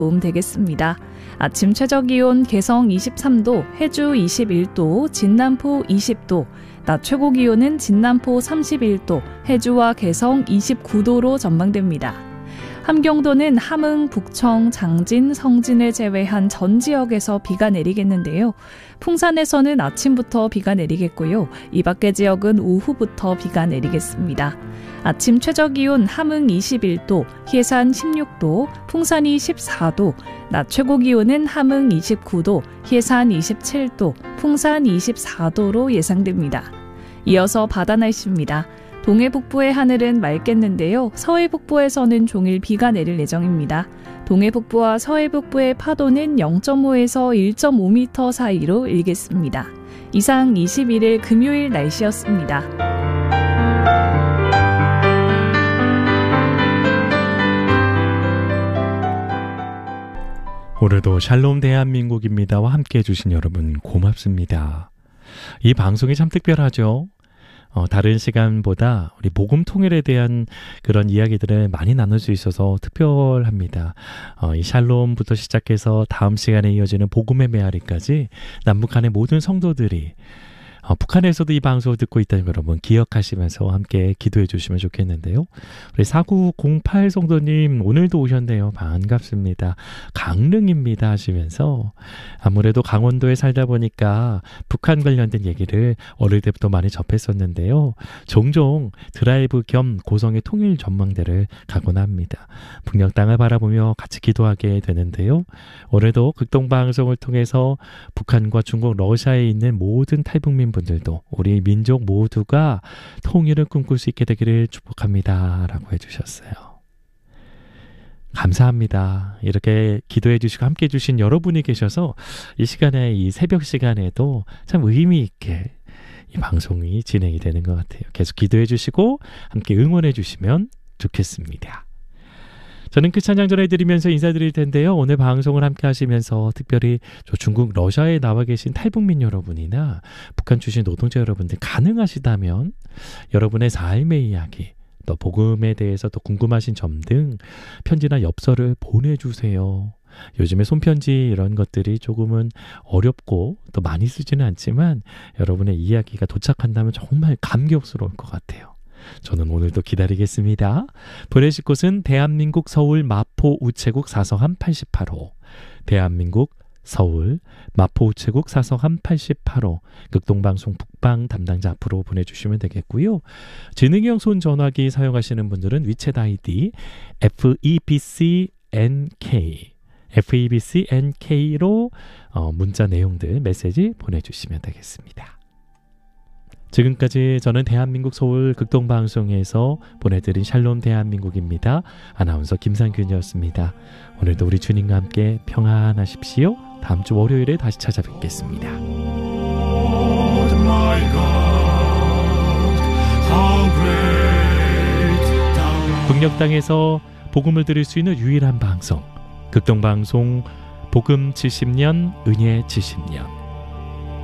도움 되겠습니다. 아침 최저기온 개성 23도, 해주 21도, 진남포 20도, 낮 최고기온은 진남포 31도, 해주와 개성 29도로 전망됩니다. 함경도는 함흥, 북청, 장진, 성진을 제외한 전 지역에서 비가 내리겠는데요. 풍산에서는 아침부터 비가 내리겠고요. 이 밖의 지역은 오후부터 비가 내리겠습니다. 아침 최저기온 함흥 21도, 해산 16도, 풍산이 14도, 낮 최고기온은 함흥 29도, 해산 27도, 풍산 24도로 예상됩니다. 이어서 바다 날씨입니다. 동해 북부의 하늘은 맑겠는데요. 서해 북부에서는 종일 비가 내릴 예정입니다. 동해 북부와 서해 북부의 파도는 0.5에서 1.5m 사이로 일겠습니다. 이상 21일 금요일 날씨였습니다. 오늘도 샬롬 대한민국입니다와 함께 해주신 여러분 고맙습니다. 이 방송이 참 특별하죠. 다른 시간보다 우리 복음 통일에 대한 그런 이야기들을 많이 나눌 수 있어서 특별합니다. 이 샬롬부터 시작해서 다음 시간에 이어지는 복음의 메아리까지 남북한의 모든 성도들이 북한에서도 이 방송을 듣고 있다는 여러분 기억하시면서 함께 기도해 주시면 좋겠는데요. 우리 4908 성도님 오늘도 오셨네요. 반갑습니다. 강릉입니다 하시면서 아무래도 강원도에 살다 보니까 북한 관련된 얘기를 어릴 때부터 많이 접했었는데요. 종종 드라이브 겸 고성의 통일 전망대를 가곤 합니다. 북녘 땅을 바라보며 같이 기도하게 되는데요. 올해도 극동방송을 통해서 북한과 중국, 러시아에 있는 모든 탈북민 분들도 우리 민족 모두가 통일을 꿈꿀 수 있게 되기를 축복합니다 라고 해주셨어요. 감사합니다. 이렇게 기도해 주시고 함께 해주신 여러분이 계셔서 이 시간에 이 새벽 시간에도 참 의미 있게 이 방송이 진행이 되는 것 같아요. 계속 기도해 주시고 함께 응원해 주시면 좋겠습니다. 저는 그 찬양 전해드리면서 인사드릴 텐데요. 오늘 방송을 함께 하시면서 특별히 저 중국, 러시아에 나와 계신 탈북민 여러분이나 북한 출신 노동자 여러분들 가능하시다면 여러분의 삶의 이야기, 또 복음에 대해서 또 궁금하신 점 등 편지나 엽서를 보내주세요. 요즘에 손편지 이런 것들이 조금은 어렵고 또 많이 쓰지는 않지만 여러분의 이야기가 도착한다면 정말 감격스러울 것 같아요. 저는 오늘도 기다리겠습니다. 보내실 곳은 대한민국 서울 마포 우체국 사서함 88호, 대한민국 서울 마포 우체국 사서함 88호, 극동방송 북방 담당자 앞으로 보내주시면 되겠고요. 지능형 손전화기 사용하시는 분들은 위챗 아이디 FEBCNK로 문자 내용들 메시지 보내주시면 되겠습니다. 지금까지 저는 대한민국 서울 극동방송에서 보내드린 샬롬 대한민국입니다. 아나운서 김상균이었습니다. 오늘도 우리 주님과 함께 평안하십시오. 다음 주 월요일에 다시 찾아뵙겠습니다. 북녘 땅에서 복음을 들을 수 있는 유일한 방송, 극동방송 복음 70년, 은혜 70년.